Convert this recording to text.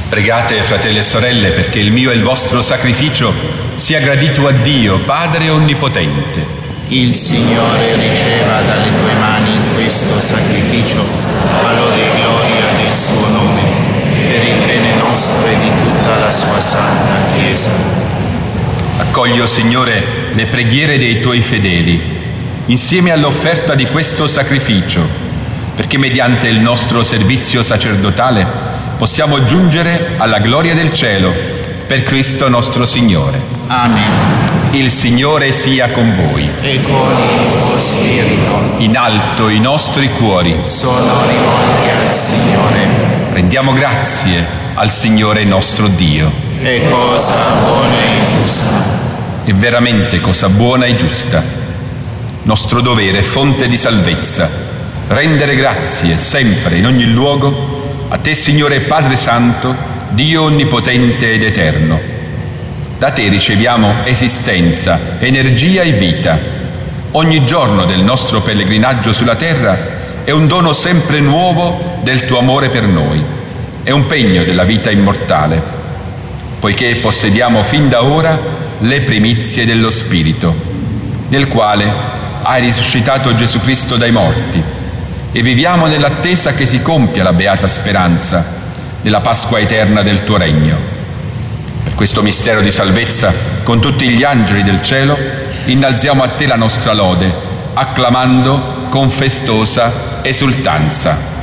Pregate, fratelli e sorelle, perché il mio e il vostro sacrificio sia gradito a Dio, Padre Onnipotente. Il Signore riceva dalle tue mani questo sacrificio, a lode e gloria del suo nome, per il bene nostro e di tutta la sua santa Chiesa. Accogli, o Signore, le preghiere dei tuoi fedeli, insieme all'offerta di questo sacrificio, perché mediante il nostro servizio sacerdotale possiamo giungere alla gloria del cielo, per Cristo nostro Signore. Amen. Il Signore sia con voi. E con il tuo spirito. In alto i nostri cuori Sono rivolti al Signore. rendiamo grazie al Signore nostro Dio. È cosa buona e giusta. È veramente cosa buona e giusta. Nostro dovere, fonte di salvezza, rendere grazie sempre, in ogni luogo, a te, Signore Padre Santo, Dio Onnipotente ed Eterno. Da te riceviamo esistenza, energia e vita. Ogni giorno del nostro pellegrinaggio sulla terra è un dono sempre nuovo del tuo amore per noi. È un pegno della vita immortale, poiché possediamo fin da ora le primizie dello Spirito, nel quale hai risuscitato Gesù Cristo dai morti, e viviamo nell'attesa che si compia la beata speranza della Pasqua eterna del tuo regno. Per questo mistero di salvezza, con tutti gli angeli del cielo, innalziamo a te la nostra lode, acclamando con festosa esultanza.